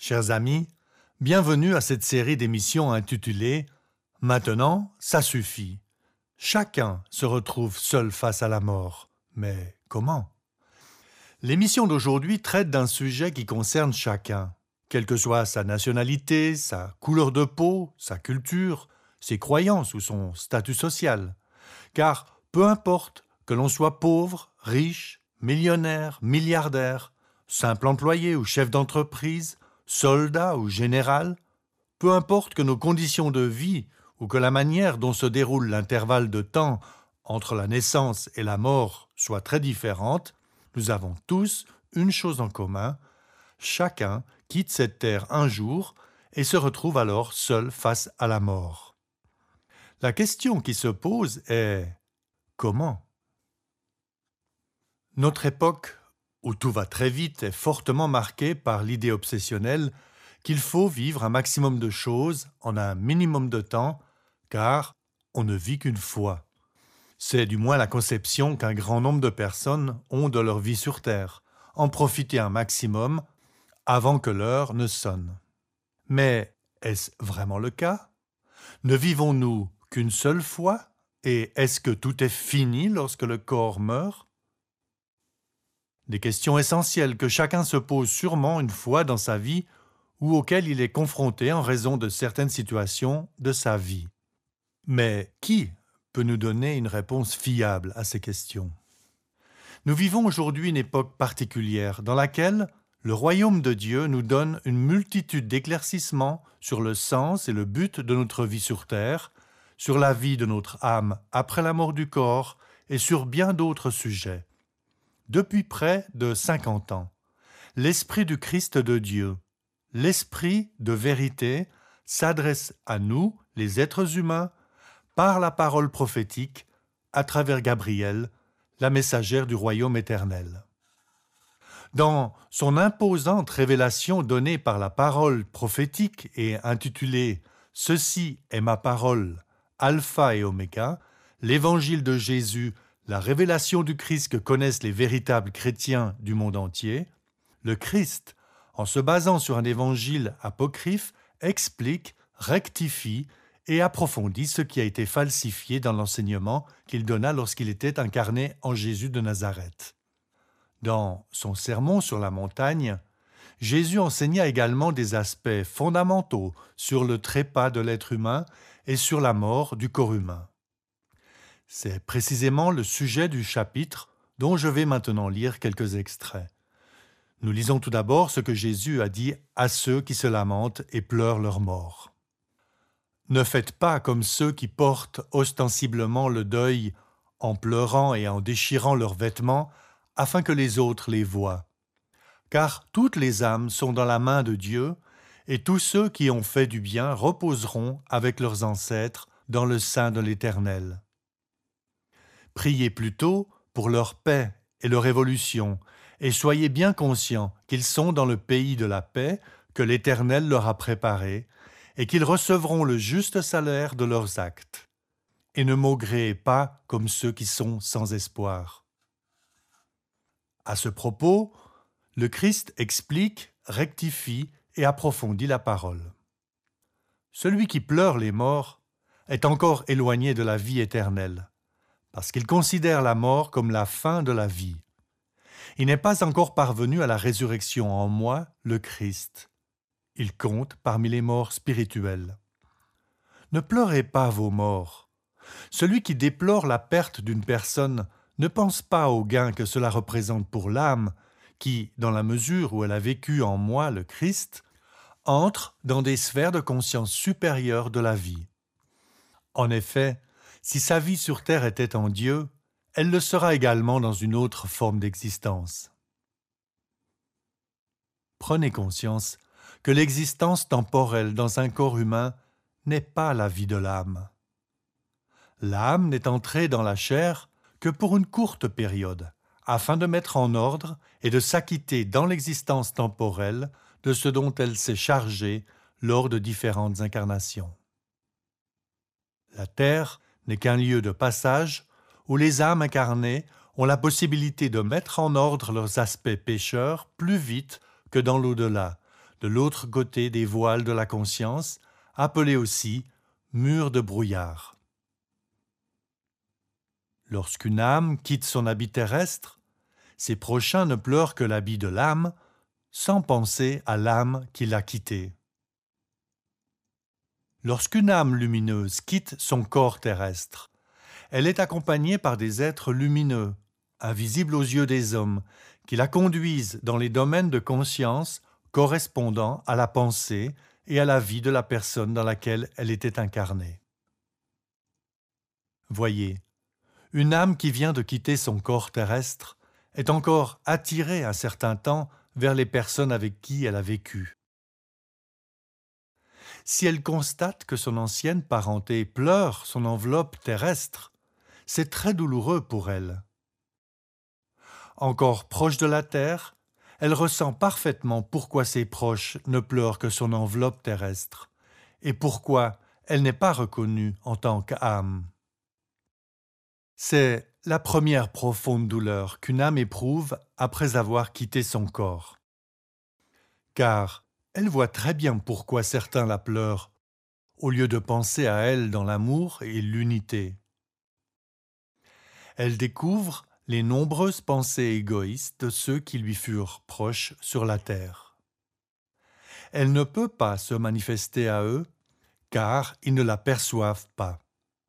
Chers amis, bienvenue à cette série d'émissions intitulée « Maintenant, ça suffit ». Chacun se retrouve seul face à la mort. Mais comment ? L'émission d'aujourd'hui traite d'un sujet qui concerne chacun, quelle que soit sa nationalité, sa couleur de peau, sa culture, ses croyances ou son statut social. Car peu importe que l'on soit pauvre, riche, millionnaire, milliardaire, simple employé ou chef d'entreprise, soldat ou général, peu importe que nos conditions de vie ou que la manière dont se déroule l'intervalle de temps entre la naissance et la mort soit très différente, nous avons tous une chose en commun, chacun quitte cette terre un jour et se retrouve alors seul face à la mort. La question qui se pose est « Comment ?» Notre époque, où tout va très vite, est fortement marquée par l'idée obsessionnelle qu'il faut vivre un maximum de choses en un minimum de temps, car on ne vit qu'une fois. C'est du moins la conception qu'un grand nombre de personnes ont de leur vie sur Terre, en profiter un maximum avant que l'heure ne sonne. Mais est-ce vraiment le cas ? Ne vivons-nous qu'une seule fois ? Et est-ce que tout est fini lorsque le corps meurt ? Des questions essentielles que chacun se pose sûrement une fois dans sa vie ou auxquelles il est confronté en raison de certaines situations de sa vie. Mais qui peut nous donner une réponse fiable à ces questions ? Nous vivons aujourd'hui une époque particulière dans laquelle le royaume de Dieu nous donne une multitude d'éclaircissements sur le sens et le but de notre vie sur terre, sur la vie de notre âme après la mort du corps et sur bien d'autres sujets. Depuis près de 50 ans, l'Esprit du Christ de Dieu, l'Esprit de vérité, s'adresse à nous, les êtres humains, par la parole prophétique, à travers Gabriel, la messagère du royaume éternel. Dans son imposante révélation donnée par la parole prophétique et intitulée « Ceci est ma parole, Alpha et Oméga », l'évangile de Jésus, la révélation du Christ que connaissent les véritables chrétiens du monde entier, le Christ, en se basant sur un évangile apocryphe, explique, rectifie et approfondit ce qui a été falsifié dans l'enseignement qu'il donna lorsqu'il était incarné en Jésus de Nazareth. Dans son sermon sur la montagne, Jésus enseigna également des aspects fondamentaux sur le trépas de l'être humain et sur la mort du corps humain. C'est précisément le sujet du chapitre dont je vais maintenant lire quelques extraits. Nous lisons tout d'abord ce que Jésus a dit à ceux qui se lamentent et pleurent leur mort. « Ne faites pas comme ceux qui portent ostensiblement le deuil en pleurant et en déchirant leurs vêtements afin que les autres les voient. Car toutes les âmes sont dans la main de Dieu et tous ceux qui ont fait du bien reposeront avec leurs ancêtres dans le sein de l'Éternel. Priez plutôt pour leur paix et leur évolution, et soyez bien conscients qu'ils sont dans le pays de la paix que l'Éternel leur a préparé, et qu'ils recevront le juste salaire de leurs actes. Et ne maugréez pas comme ceux qui sont sans espoir. » À ce propos, le Christ explique, rectifie et approfondit la parole. Celui qui pleure les morts est encore éloigné de la vie éternelle, parce qu'il considère la mort comme la fin de la vie. Il n'est pas encore parvenu à la résurrection en moi, le Christ. Il compte parmi les morts spirituels. Ne pleurez pas vos morts. Celui qui déplore la perte d'une personne ne pense pas au gain que cela représente pour l'âme, qui, dans la mesure où elle a vécu en moi, le Christ, entre dans des sphères de conscience supérieures de la vie. En effet, si sa vie sur terre était en Dieu, elle le sera également dans une autre forme d'existence. Prenez conscience que l'existence temporelle dans un corps humain n'est pas la vie de l'âme. L'âme n'est entrée dans la chair que pour une courte période, afin de mettre en ordre et de s'acquitter dans l'existence temporelle de ce dont elle s'est chargée lors de différentes incarnations. La terre n'est qu'un lieu de passage où les âmes incarnées ont la possibilité de mettre en ordre leurs aspects pécheurs plus vite que dans l'au-delà, de l'autre côté des voiles de la conscience, appelés aussi murs de brouillard. Lorsqu'une âme quitte son habit terrestre, ses prochains ne pleurent que l'habit de l'âme, sans penser à l'âme qui l'a quittée. Lorsqu'une âme lumineuse quitte son corps terrestre, elle est accompagnée par des êtres lumineux, invisibles aux yeux des hommes, qui la conduisent dans les domaines de conscience correspondant à la pensée et à la vie de la personne dans laquelle elle était incarnée. Voyez, une âme qui vient de quitter son corps terrestre est encore attirée un certain temps vers les personnes avec qui elle a vécu. Si elle constate que son ancienne parenté pleure son enveloppe terrestre, c'est très douloureux pour elle. Encore proche de la terre, elle ressent parfaitement pourquoi ses proches ne pleurent que son enveloppe terrestre et pourquoi elle n'est pas reconnue en tant qu'âme. C'est la première profonde douleur qu'une âme éprouve après avoir quitté son corps. Car elle voit très bien pourquoi certains la pleurent, au lieu de penser à elle dans l'amour et l'unité. Elle découvre les nombreuses pensées égoïstes de ceux qui lui furent proches sur la terre. Elle ne peut pas se manifester à eux, car ils ne la perçoivent pas.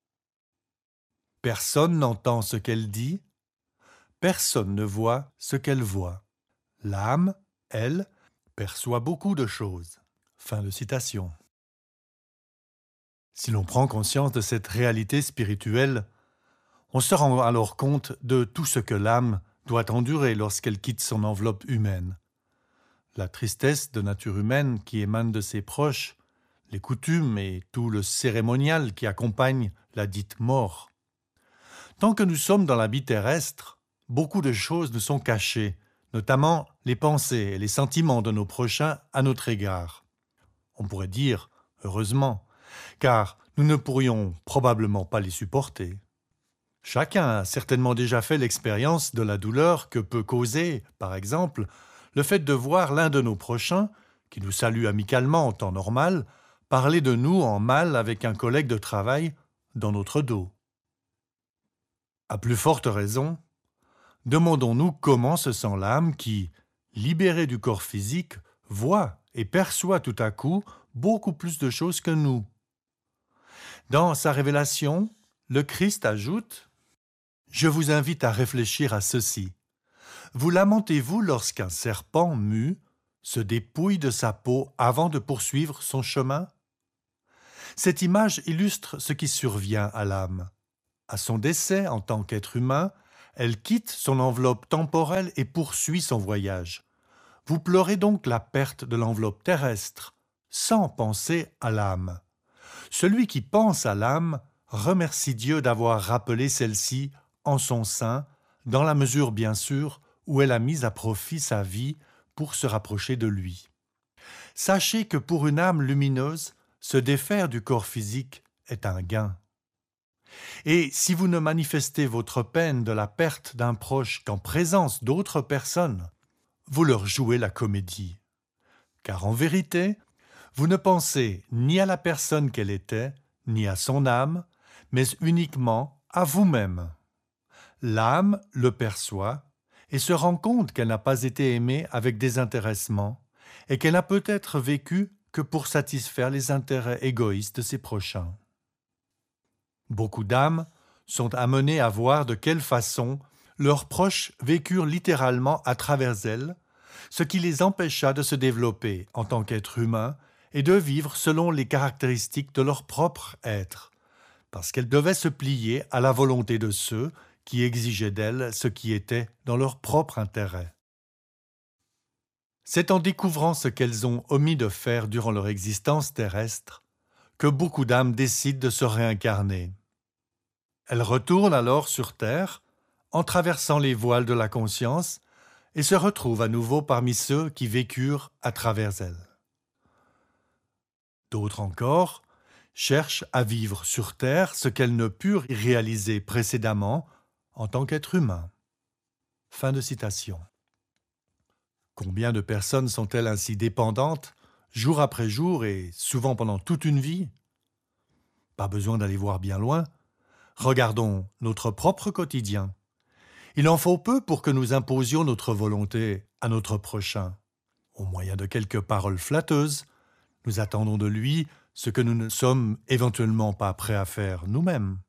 Personne n'entend ce qu'elle dit, personne ne voit ce qu'elle voit. L'âme, elle, perçoit beaucoup de choses. Fin de citation. Si l'on prend conscience de cette réalité spirituelle, on se rend alors compte de tout ce que l'âme doit endurer lorsqu'elle quitte son enveloppe humaine. La tristesse de nature humaine qui émane de ses proches, les coutumes et tout le cérémonial qui accompagne la dite mort. Tant que nous sommes dans la vie terrestre, beaucoup de choses nous sont cachées, notamment les pensées et les sentiments de nos prochains à notre égard. On pourrait dire, heureusement, car nous ne pourrions probablement pas les supporter. Chacun a certainement déjà fait l'expérience de la douleur que peut causer, par exemple, le fait de voir l'un de nos prochains, qui nous salue amicalement en temps normal, parler de nous en mal avec un collègue de travail dans notre dos. À plus forte raison, demandons-nous comment se sent l'âme qui, libérée du corps physique, voit et perçoit tout à coup beaucoup plus de choses que nous. Dans sa révélation, le Christ ajoute « Je vous invite à réfléchir à ceci. Vous lamentez-vous lorsqu'un serpent mu se dépouille de sa peau avant de poursuivre son chemin ?» Cette image illustre ce qui survient à l'âme. À son décès en tant qu'être humain, elle quitte son enveloppe temporelle et poursuit son voyage. Vous pleurez donc la perte de l'enveloppe terrestre, sans penser à l'âme. Celui qui pense à l'âme remercie Dieu d'avoir rappelé celle-ci en son sein, dans la mesure bien sûr où elle a mis à profit sa vie pour se rapprocher de lui. Sachez que pour une âme lumineuse, se défaire du corps physique est un gain. Et si vous ne manifestez votre peine de la perte d'un proche qu'en présence d'autres personnes, vous leur jouez la comédie. Car en vérité, vous ne pensez ni à la personne qu'elle était, ni à son âme, mais uniquement à vous-même. L'âme le perçoit et se rend compte qu'elle n'a pas été aimée avec désintéressement et qu'elle n'a peut-être vécu que pour satisfaire les intérêts égoïstes de ses prochains. Beaucoup d'âmes sont amenées à voir de quelle façon leurs proches vécurent littéralement à travers elles, ce qui les empêcha de se développer en tant qu'être humain et de vivre selon les caractéristiques de leur propre être, parce qu'elles devaient se plier à la volonté de ceux qui exigeaient d'elles ce qui était dans leur propre intérêt. C'est en découvrant ce qu'elles ont omis de faire durant leur existence terrestre que beaucoup d'âmes décident de se réincarner. Elles retournent alors sur Terre en traversant les voiles de la conscience et se retrouvent à nouveau parmi ceux qui vécurent à travers elles. D'autres encore cherchent à vivre sur Terre ce qu'elles ne purent réaliser précédemment en tant qu'être humain. Fin de citation. Combien de personnes sont-elles ainsi dépendantes jour après jour et souvent pendant toute une vie? Pas besoin d'aller voir bien loin. Regardons notre propre quotidien. Il en faut peu pour que nous imposions notre volonté à notre prochain. Au moyen de quelques paroles flatteuses, nous attendons de lui ce que nous ne sommes éventuellement pas prêts à faire nous-mêmes.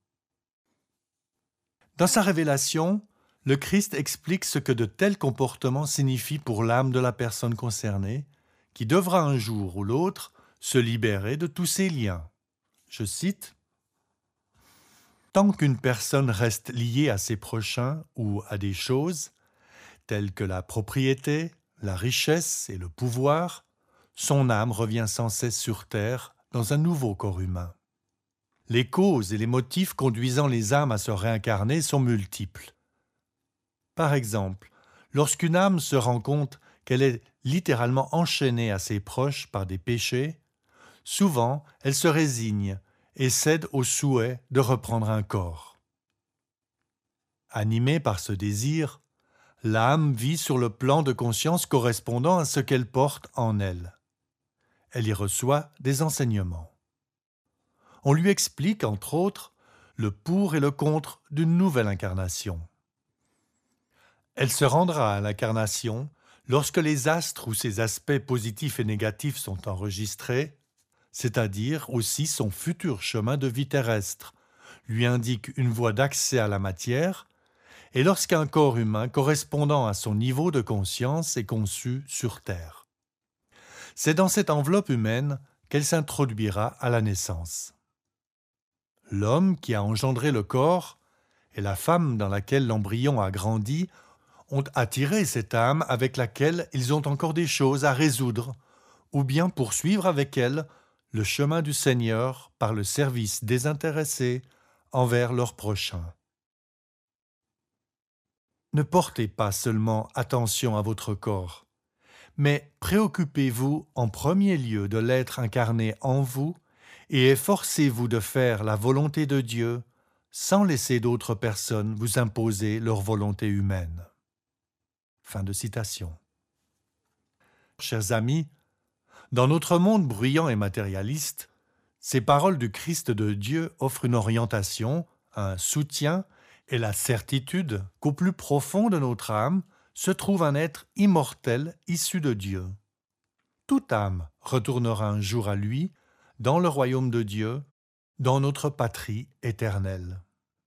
Dans sa révélation, le Christ explique ce que de tels comportements signifient pour l'âme de la personne concernée, qui devra un jour ou l'autre se libérer de tous ses liens. Je cite: « Tant qu'une personne reste liée à ses prochains ou à des choses, telles que la propriété, la richesse et le pouvoir, son âme revient sans cesse sur terre dans un nouveau corps humain. Les causes et les motifs conduisant les âmes à se réincarner sont multiples. Par exemple, lorsqu'une âme se rend compte qu'elle est littéralement enchaînée à ses proches par des péchés, souvent elle se résigne et cède au souhait de reprendre un corps. Animée par ce désir, l'âme vit sur le plan de conscience correspondant à ce qu'elle porte en elle. Elle y reçoit des enseignements. On lui explique, entre autres, le pour et le contre d'une nouvelle incarnation. Elle se rendra à l'incarnation lorsque les astres ou ses aspects positifs et négatifs sont enregistrés, c'est-à-dire aussi son futur chemin de vie terrestre, lui indique une voie d'accès à la matière, et lorsqu'un corps humain correspondant à son niveau de conscience est conçu sur Terre. C'est dans cette enveloppe humaine qu'elle s'introduira à la naissance. L'homme qui a engendré le corps et la femme dans laquelle l'embryon a grandi ont attiré cette âme avec laquelle ils ont encore des choses à résoudre, ou bien poursuivre avec elle le chemin du Seigneur par le service désintéressé envers leur prochain. Ne portez pas seulement attention à votre corps, mais préoccupez-vous en premier lieu de l'être incarné en vous et efforcez-vous de faire la volonté de Dieu sans laisser d'autres personnes vous imposer leur volonté humaine. » Fin de citation. Chers amis, dans notre monde bruyant et matérialiste, ces paroles du Christ de Dieu offrent une orientation, un soutien et la certitude qu'au plus profond de notre âme se trouve un être immortel issu de Dieu. Toute âme retournera un jour à lui, dans le royaume de Dieu, dans notre patrie éternelle.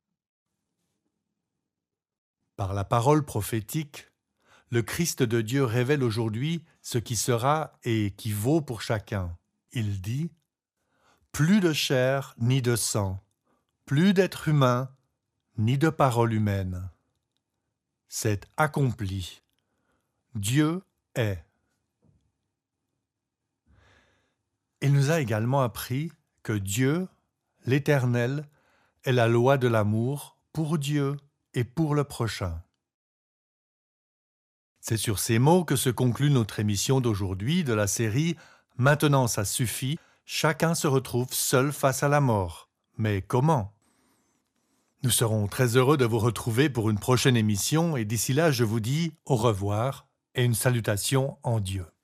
Par la parole prophétique, le Christ de Dieu révèle aujourd'hui ce qui sera et qui vaut pour chacun. Il dit: « Plus de chair ni de sang, plus d'être humain ni de parole humaine. C'est accompli. Dieu est. » Il nous a également appris que Dieu, l'Éternel, est la loi de l'amour pour Dieu et pour le prochain. C'est sur ces mots que se conclut notre émission d'aujourd'hui de la série « Maintenant ça suffit », chacun se retrouve seul face à la mort. Mais comment ? Nous serons très heureux de vous retrouver pour une prochaine émission et d'ici là, je vous dis au revoir et une salutation en Dieu.